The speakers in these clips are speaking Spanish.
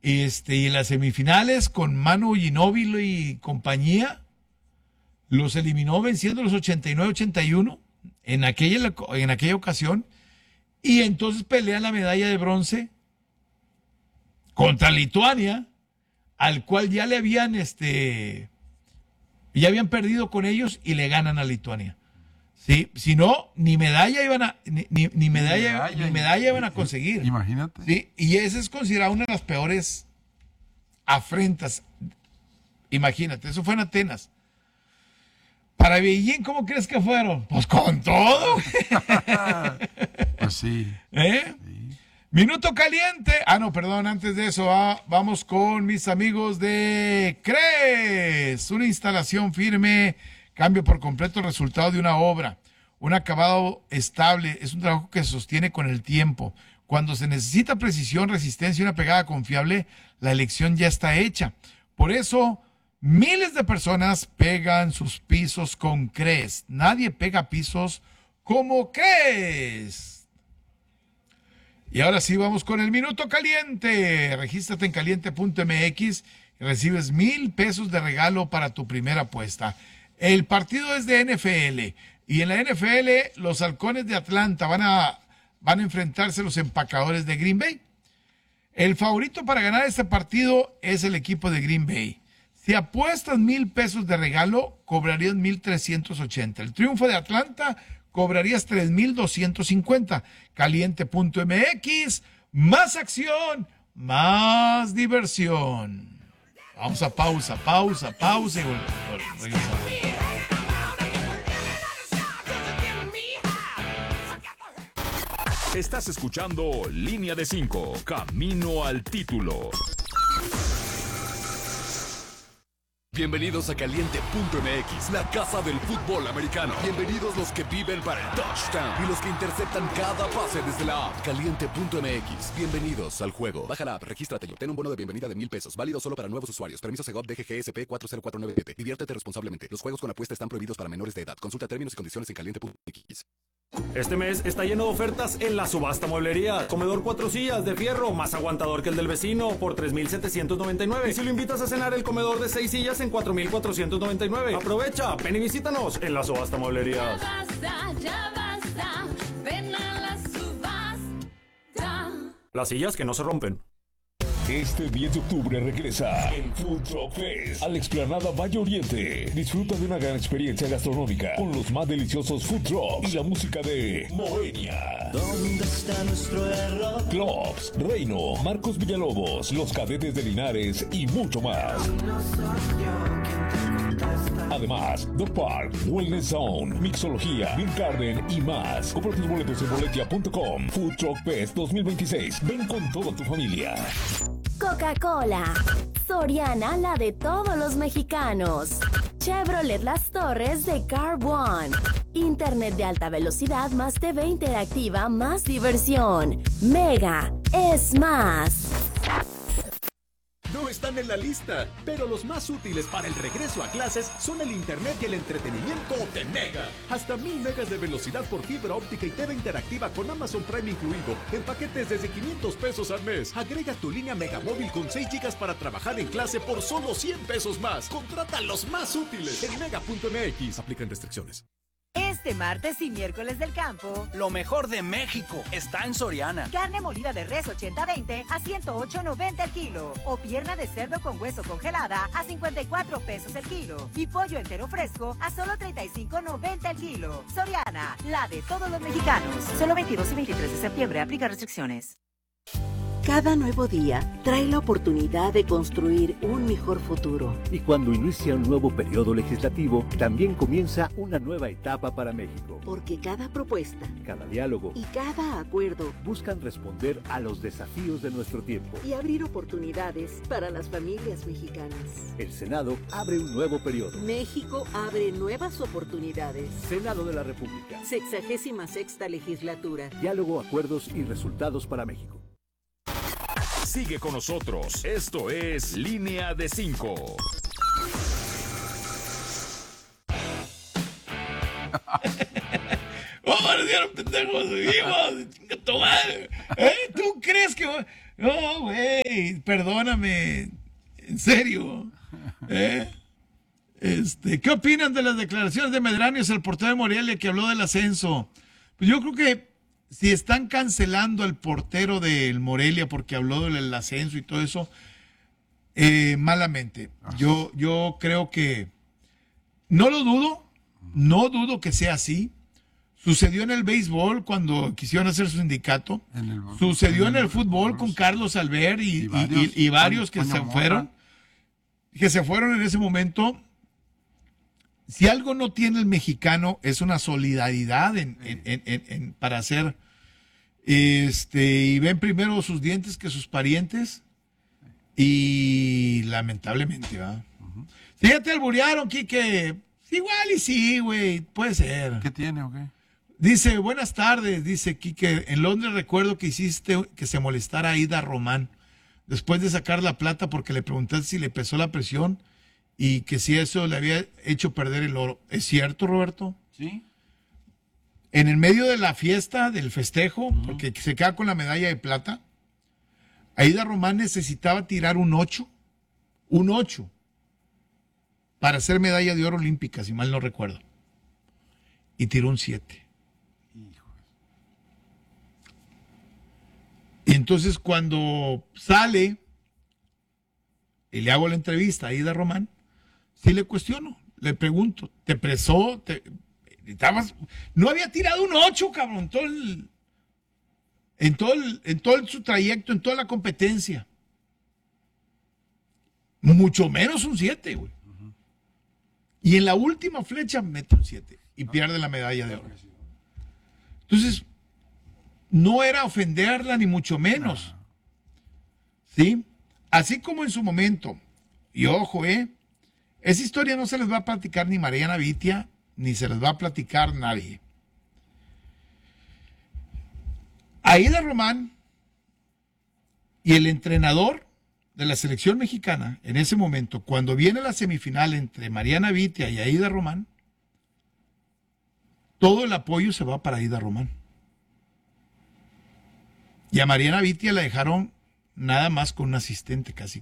Y en las semifinales con Manu Ginóbili y compañía, los eliminó venciendo los 89-81 en aquella ocasión. Y entonces pelean la medalla de bronce contra Lituania, al cual ya le habían, ya habían perdido con ellos y le ganan a Lituania. Sí, si no, ni medalla iban a, ni medalla iban a conseguir. Imagínate. Sí, y esa es considerada una de las peores afrentas. Imagínate, eso fue en Atenas. Para Beijing, ¿cómo crees que fueron? Pues con todo. Pues sí. ¿Eh? Sí. Minuto caliente. No, perdón, antes de eso, vamos con mis amigos de CRES. Una instalación firme, cambio por completo el resultado de una obra. Un acabado estable, es un trabajo que se sostiene con el tiempo. Cuando se necesita precisión, resistencia y una pegada confiable, la elección ya está hecha. Por eso, miles de personas pegan sus pisos con CRES. Nadie pega pisos como CRES. Y ahora sí vamos con el minuto caliente. Regístrate en caliente.mx y recibes 1,000 pesos de regalo para tu primera apuesta. El partido es de NFL y en la NFL los Halcones de Atlanta van a enfrentarse a los Empacadores de Green Bay. El favorito para ganar este partido es el equipo de Green Bay. Si apuestas 1,000 pesos de regalo, cobrarías 1,380. El triunfo de Atlanta, cobrarías 3,250. Caliente.mx, más acción, más diversión. Vamos a pausa y regresamos. Estás escuchando Línea de 5, Camino al Título. Bienvenidos a Caliente.mx, la casa del fútbol americano. Bienvenidos los que viven para el touchdown y los que interceptan cada pase desde la app. Caliente.mx, bienvenidos al juego. Baja la app, regístrate y obtén un bono de bienvenida de 1,000 pesos. Válido solo para nuevos usuarios. Permiso Segov DGGSP 40497. Diviértete responsablemente. Los juegos con apuesta están prohibidos para menores de edad. Consulta términos y condiciones en Caliente.mx. Este mes está lleno de ofertas en la subasta mueblería. Comedor 4 sillas de fierro, más aguantador que el del vecino, por 3,799. Y si lo invitas a cenar, el comedor de 6 sillas en 4,499. Aprovecha, ven y visítanos en la subasta mueblería. Ya basta, ven a la subasta. Las sillas que no se rompen. Este 10 de octubre regresa el Food Truck Fest a la explanada Valle Oriente. Disfruta de una gran experiencia gastronómica con los más deliciosos food trucks y la música de Moenia. ¿Dónde está nuestro error? Clubs, Reino, Marcos Villalobos, Los Cadetes de Linares y mucho más. Además, Dog Park, Wellness Zone, Mixología, Beer Garden y más. Compra tus boletos en boletia.com. Food Truck Fest 2026. Ven con toda tu familia. Coca-Cola. Soriana, la de todos los mexicanos. Chevrolet Las Torres de Car One. Internet de alta velocidad, más TV interactiva, más diversión. Mega es más. No están en la lista, pero los más útiles para el regreso a clases son el internet y el entretenimiento de Mega. Hasta 1,000 megas de velocidad por fibra óptica y TV interactiva con Amazon Prime incluido, en paquetes desde 500 pesos al mes. Agrega tu línea Mega Móvil con 6 gigas para trabajar en clase por solo 100 pesos más. Contrata los más útiles en Mega.mx. Aplican restricciones. Este martes y miércoles del campo, lo mejor de México está en Soriana. Carne molida de res 80-20 a 108.90 el kilo. O pierna de cerdo con hueso congelada a 54 pesos el kilo. Y pollo entero fresco a solo 35.90 el kilo. Soriana, la de todos los mexicanos. Solo 22 y 23 de septiembre. Aplica restricciones. Cada nuevo día trae la oportunidad de construir un mejor futuro. Y cuando inicia un nuevo periodo legislativo, también comienza una nueva etapa para México. Porque cada propuesta, cada diálogo y cada acuerdo buscan responder a los desafíos de nuestro tiempo y abrir oportunidades para las familias mexicanas. El Senado abre un nuevo periodo. México abre nuevas oportunidades. Senado de la República. 66ª legislatura. Diálogo, acuerdos y resultados para México. Sigue con nosotros. Esto es Línea de 5. ¡Oh, nos dieron pendejos! ¡Vivos! ¡Chinga tu madre! ¿Tú crees que No, güey, perdóname. En serio. ¿Qué opinan de las declaraciones de Medrano, el portero de Morelia, que habló del ascenso? Pues yo creo que si están cancelando al portero del Morelia porque habló del ascenso y todo eso, malamente. Yo creo que no lo dudo, no dudo que sea así. Sucedió en el béisbol cuando quisieron hacer su sindicato. Sucedió en el fútbol con Carlos Albert y varios que se fueron. Que se fueron en ese momento. Si algo no tiene el mexicano es una solidaridad para hacer. Y ven primero sus dientes que sus parientes. Y lamentablemente, ¿va? Sí, ya te alburearon, Quique. Igual y sí, güey, puede ser. ¿Qué tiene o qué? Dice, buenas tardes, dice Quique. En Londres recuerdo que hiciste que se molestara a Aida Román después de sacar la plata porque le preguntaste si le pesó la presión y que si eso le había hecho perder el oro. ¿Es cierto, Roberto? Sí. En el medio de la fiesta, del festejo, porque se queda con la medalla de plata, Aida Román necesitaba tirar un 8, para hacer medalla de oro olímpica, si mal no recuerdo. Y tiró un 7. Y entonces cuando sale y le hago la entrevista a Aida Román, sí le cuestiono, le pregunto, ¿te presó? No había tirado un 8, cabrón, en todo su trayecto, en toda la competencia. Mucho menos un 7, güey. Y en la última flecha mete un 7 y pierde la medalla de oro. Entonces, no era ofenderla ni mucho menos. ¿Sí? Así como en su momento, y ojo, esa historia no se les va a platicar ni Mariana Vitia, ni se les va a platicar nadie. Aida Román y el entrenador de la selección mexicana, en ese momento, cuando viene la semifinal entre Mariana Vitia y Aida Román, todo el apoyo se va para Aida Román. Y a Mariana Vitia la dejaron nada más con un asistente, casi.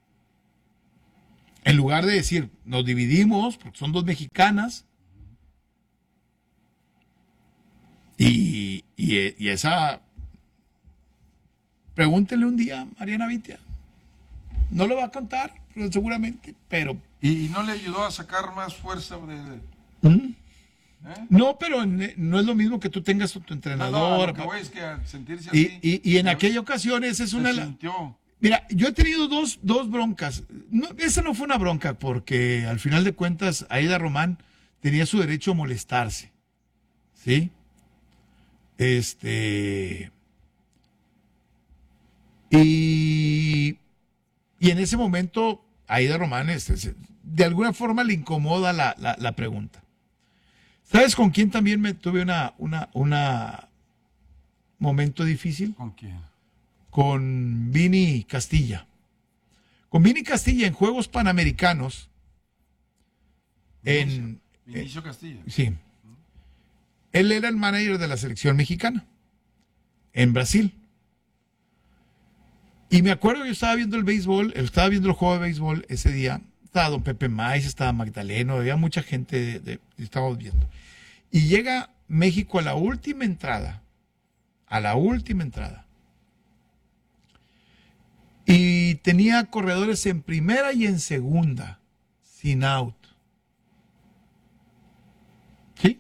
En lugar de decir, nos dividimos, porque son dos mexicanas, y esa... Pregúntenle un día a Mariana Vitia. No lo va a contar, seguramente, pero... ¿Y no le ayudó a sacar más fuerza de... No, pero no es lo mismo que tú tengas tu entrenador. Lo que voy es que al sentirse así... Y en aquella ocasión esa es una... Mira, yo he tenido dos broncas. No, esa no fue una bronca, porque al final de cuentas Aida Román tenía su derecho a molestarse. ¿Sí? Y en ese momento, Aida Román, de alguna forma le incomoda la pregunta. ¿Sabes con quién también me tuve una momento difícil? ¿Con quién? Con Vini Castilla. Con Vini Castilla en Juegos Panamericanos. Vinicio Castilla. Sí. Él era el manager de la selección mexicana en Brasil. Y me acuerdo, yo estaba viendo el béisbol, estaba viendo el juego de béisbol ese día. Estaba don Pepe Maiz, estaba Magdaleno, había mucha gente, estábamos viendo. Y llega México a la última entrada. Y tenía corredores en primera y en segunda, sin out. ¿Sí?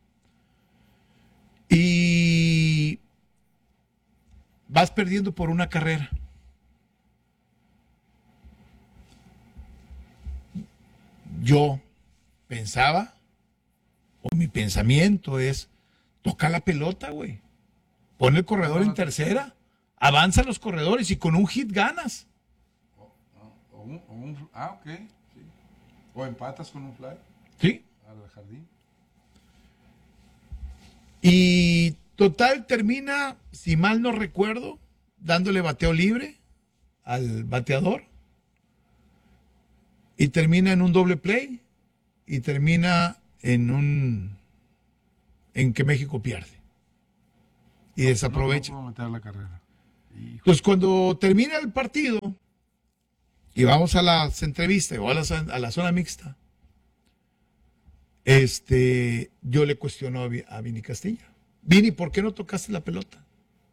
Y vas perdiendo por una carrera. Yo pensaba, o mi pensamiento es, toca la pelota, güey. Pon el corredor en tercera, avanza los corredores y con un hit ganas. Ok. Sí. O empatas con un fly. Sí. Al jardín. Y total termina, si mal no recuerdo, dándole bateo libre al bateador. Y termina en un doble play. Y termina en que México pierde. Y desaprovecha. No pudo meter la carrera. Entonces, cuando termina el partido y vamos a las entrevistas o a la zona mixta, yo le cuestiono a Vini Castilla. Vini, ¿por qué no tocaste la pelota?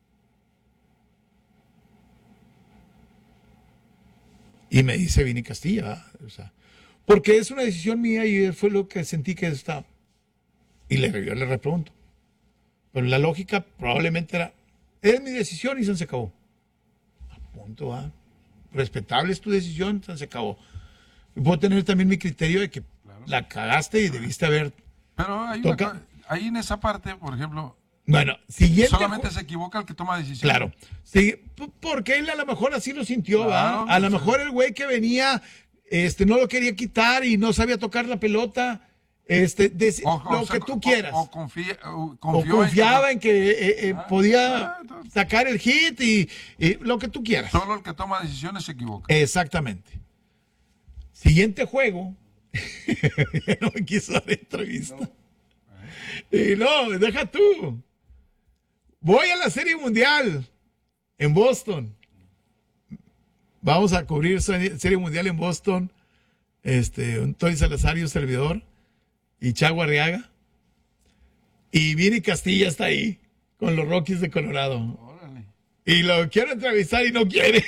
Y me dice Vini Castilla, o sea, porque es una decisión mía y fue lo que sentí que estaba. Y yo le repregunto. Pero la lógica probablemente era mi decisión y se acabó. A punto, ¿ah? Respetable es tu decisión, se acabó. Puedo tener también mi criterio de que la cagaste y debiste haber... Pero ahí en esa parte, por ejemplo... Bueno, siguiente... Solamente se equivoca el que toma decisiones. Claro. Sí, porque él a lo mejor así lo sintió, claro, ¿va? A lo mejor el güey que venía, no lo quería quitar y no sabía tocar la pelota... lo que tú quieras. O confiaba en que podía sacar el hit y lo que tú quieras. Solo el que toma decisiones se equivoca. Exactamente. Siguiente juego. Ya no me quiso dar entrevista. No, deja tú. Voy a la Serie Mundial en Boston. Vamos a cubrir Serie Mundial en Boston. Un Tony Salazar y un servidor. Y Chago Arriaga. Y Vini Castilla está ahí con los Rockies de Colorado. Órale. Y lo quiero entrevistar y no quiere.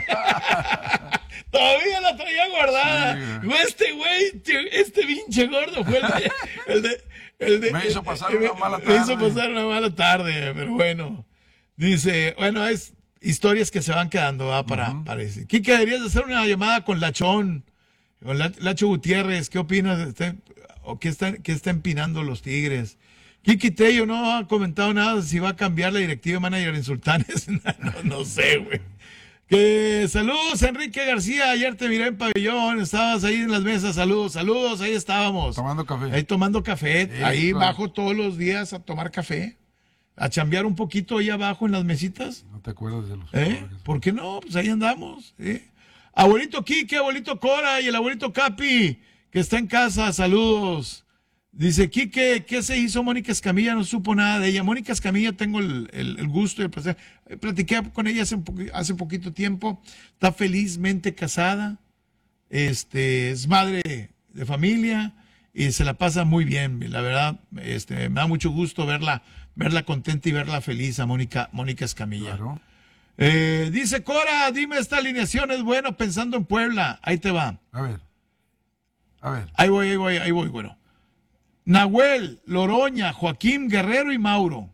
Todavía la traía guardada. Sí, este pinche gordo fue el de me hizo pasar una mala tarde. Me hizo pasar una mala tarde, pero bueno. Dice, bueno, es historias que se van quedando, ¿va? Para decir. Kike, deberías de hacer una llamada con Lachón, con Lacho Gutiérrez. ¿Qué opinas? ¿O qué está empinando los Tigres? Kiki Tello no ha comentado nada si va a cambiar la directiva de manager en Sultanes. No sé, güey. Saludos, Enrique García. Ayer te miré en pabellón, estabas ahí en las mesas. Saludos, ahí estábamos. Tomando café. Ahí tomando café. Sí, ahí claro. bajo todos los días a tomar café. A chambear un poquito ahí abajo en las mesitas. No te acuerdas de los... ¿Por qué no? Pues ahí andamos. Abuelito Kike, abuelito Cora y el abuelito Capi, que está en casa, saludos. Dice Quique, ¿qué se hizo Mónica Escamilla? No supo nada de ella. Mónica Escamilla, tengo el gusto y el placer. Platiqué con ella hace poquito tiempo. Está felizmente casada. Es madre de familia y se la pasa muy bien. La verdad, me da mucho gusto verla contenta y verla feliz a Mónica Escamilla. Claro. Dice Cora, dime esta alineación es bueno pensando en Puebla. Ahí te va. A ver. Ahí voy, bueno. Nahuel, Loroña, Joaquín, Guerrero y Mauro.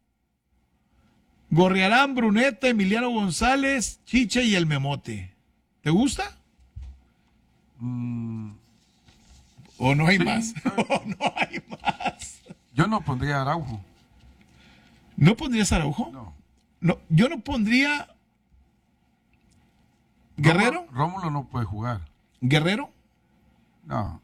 Gorriarán, Bruneta, Emiliano González, Chiche y el Memote. ¿Te gusta? ¿O no hay más? ¿O no hay más? Yo no pondría a Araujo. ¿No pondrías a Araujo? No, yo no pondría... ¿Guerrero? Rómulo no puede jugar. ¿Guerrero? No.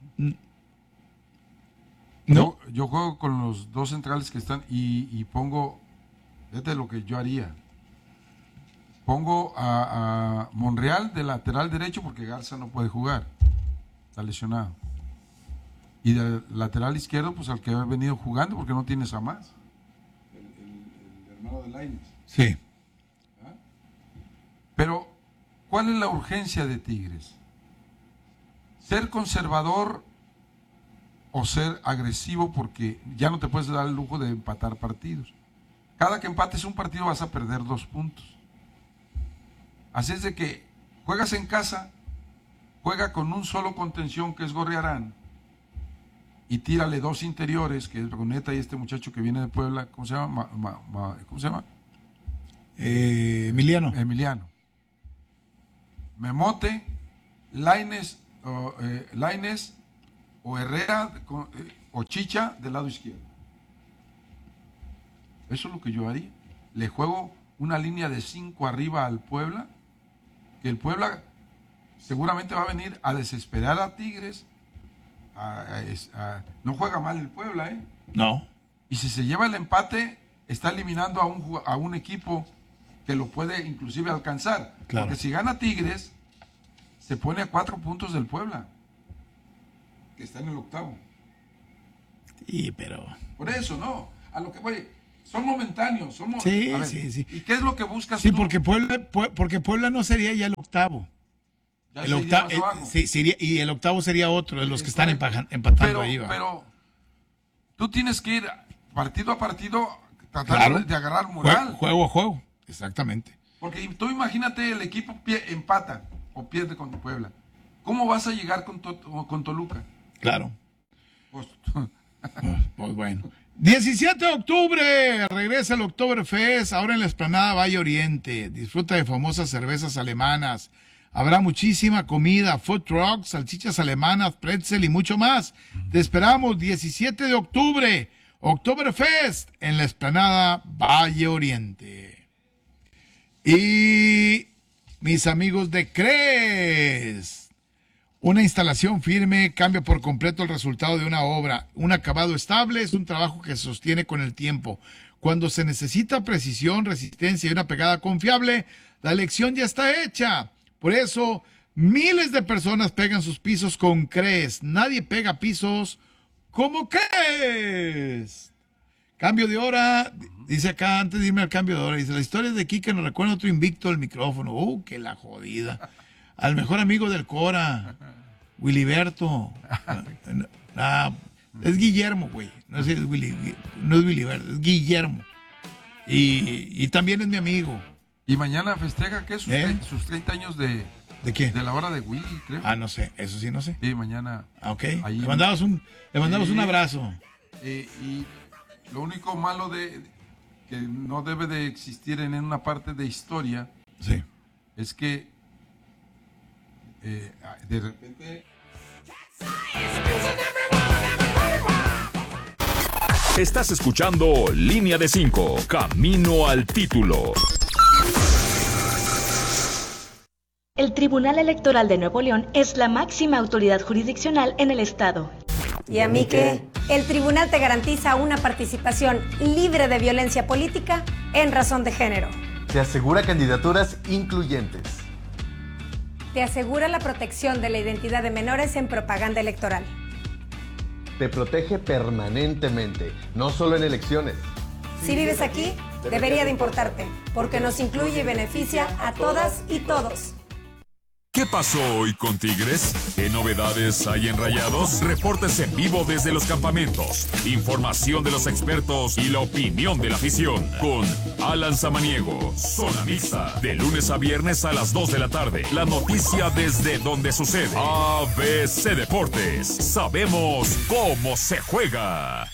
¿No? Yo juego con los dos centrales que están y pongo, este es lo que yo haría. Pongo a Monreal de lateral derecho porque Garza no puede jugar. Está lesionado. Y de lateral izquierdo, pues al que ha venido jugando porque no tienes a más. El hermano de Lainez. Sí. ¿Ah? Pero, ¿cuál es la urgencia de Tigres? ¿Ser conservador o ser agresivo porque ya no te puedes dar el lujo de empatar partidos? Cada que empates un partido vas a perder 2 puntos. Así es de que juegas en casa, juega con un solo contención que es Gorriarán y tírale 2 interiores, que es Bruneta y este muchacho que viene de Puebla, ¿cómo se llama? ¿Cómo se llama? Emiliano. Memote, Lainez o Herrera o Chicha del lado izquierdo. Eso es lo que yo haría. Le juego una línea de 5 arriba al Puebla, que el Puebla seguramente va a venir a desesperar a Tigres. No juega mal el Puebla, ¿eh? No. Y si se lleva el empate, está eliminando a un equipo que lo puede inclusive alcanzar. Claro. Porque si gana Tigres, se pone a 4 puntos del Puebla, que está en el 8º. Sí, pero... Por eso, no. A lo que voy, son momentáneos. Sí, a ver, sí. ¿Y qué es lo que buscas Sí, tú? porque Puebla no sería ya el octavo. Ya El se iría octavo, más abajo. sí, y el octavo sería otro de los que están empatando ahí. ¿Va? Pero tú tienes que ir partido a partido tratando de agarrar moral. Juego a juego, exactamente. Porque tú imagínate, el equipo empata o pierde con Puebla. ¿Cómo vas a llegar con Toluca? Claro. Pues bueno. 17 de octubre, regresa el Oktoberfest, ahora en la Explanada Valle Oriente. Disfruta de famosas cervezas alemanas. Habrá muchísima comida, food trucks, salchichas alemanas, pretzel y mucho más. Te esperamos 17 de octubre, Oktoberfest, en la Explanada Valle Oriente. Y mis amigos de CRES. Una instalación firme cambia por completo el resultado de una obra. Un acabado estable es un trabajo que se sostiene con el tiempo. Cuando se necesita precisión, resistencia y una pegada confiable, la elección ya está hecha. Por eso, miles de personas pegan sus pisos con CRES. Nadie pega pisos como CRES. Cambio de hora, dice acá, antes de irme al cambio de hora, dice, la historia de Kike nos recuerda otro invicto del micrófono. Que la jodida. Al mejor amigo del Cora, Wiliberto. Es Guillermo, güey. No es Wiliberto, es Guillermo. Y también es mi amigo. Y mañana festeja, ¿qué? Sus 30 años de... ¿De qué? De la hora de Willy, creo. No sé, eso sí no sé. Sí, mañana. Ok, le mandamos un abrazo. Y lo único malo que no debe de existir en una parte de historia es que de repente... Estás escuchando Línea de 5, Camino al Título. El Tribunal Electoral de Nuevo León es la máxima autoridad jurisdiccional en el estado. ¿Y a mí qué? El tribunal te garantiza una participación libre de violencia política en razón de género. Te asegura candidaturas incluyentes. Te asegura la protección de la identidad de menores en propaganda electoral. Te protege permanentemente, no solo en elecciones. Si vives aquí, debería de importarte, porque nos incluye y beneficia a todas y todos. ¿Qué pasó hoy con Tigres? ¿Qué novedades hay en Rayados? Reportes en vivo desde los campamentos, información de los expertos y la opinión de la afición. Con Alan Samaniego, Zona Mixta, de lunes a viernes a las 2 de la tarde. La noticia desde donde sucede. ABC Deportes. Sabemos cómo se juega.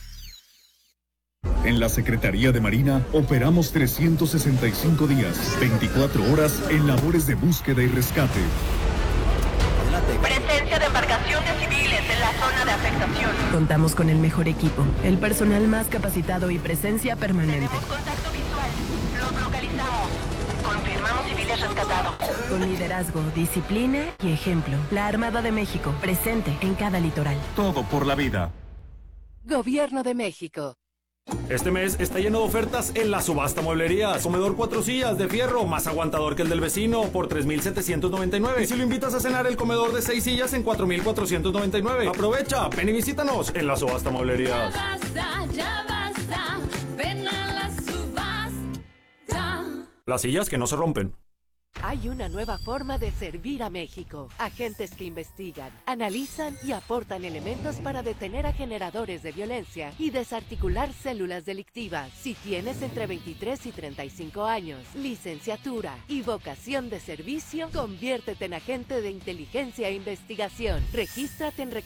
En la Secretaría de Marina operamos 365 días, 24 horas en labores de búsqueda y rescate. Presencia de embarcaciones civiles en la zona de afectación. Contamos con el mejor equipo, el personal más capacitado y presencia permanente. Tenemos contacto visual. Los localizamos. Confirmamos civiles rescatados. Con liderazgo, disciplina y ejemplo. La Armada de México, presente en cada litoral. Todo por la vida. Gobierno de México. Este mes está lleno de ofertas en la subasta mueblerías. Comedor 4 sillas de fierro, más aguantador que el del vecino, por 3,799. Y si lo invitas a cenar, el comedor de 6 sillas en 4,499. Aprovecha, ven y visítanos en la subasta mueblerías. Ya basta, ven a la subasta. Las sillas que no se rompen. Hay una nueva forma de servir a México. Agentes que investigan, analizan y aportan elementos para detener a generadores de violencia y desarticular células delictivas. Si tienes entre 23 y 35 años, licenciatura y vocación de servicio, conviértete en agente de inteligencia e investigación. Regístrate en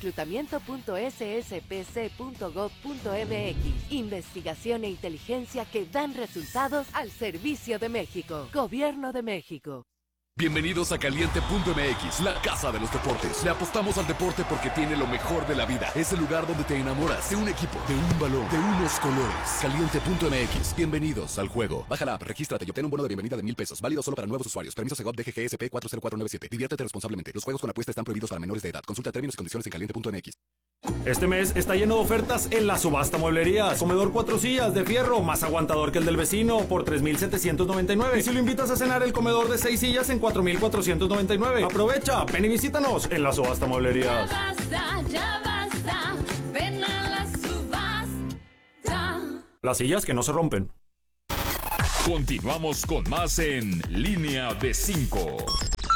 reclutamiento.sspc.gov.mx. Investigación e inteligencia que dan resultados al servicio de México. Gobierno de México. Bienvenidos a Caliente.mx, la casa de los deportes. Le apostamos al deporte porque tiene lo mejor de la vida. Es el lugar donde te enamoras de un equipo, de un balón, de unos colores. Caliente.mx, bienvenidos al juego. Baja la app, regístrate y obtén un bono de bienvenida de $1,000. Válido solo para nuevos usuarios. Permiso Segov DGGSP 40497. Diviértete responsablemente. Los juegos con apuesta están prohibidos para menores de edad. Consulta términos y condiciones en Caliente.mx. Este mes está lleno de ofertas en la subasta mueblerías. Comedor 4 sillas de fierro, más aguantador que el del vecino, por 3,799. Y si lo invitas a cenar, el comedor de 6 sillas en 4,499. Aprovecha, ven y visítanos en la subasta mueblerías. Ya basta, ven a la subasta. Las sillas que no se rompen. Continuamos con más en Línea de 5.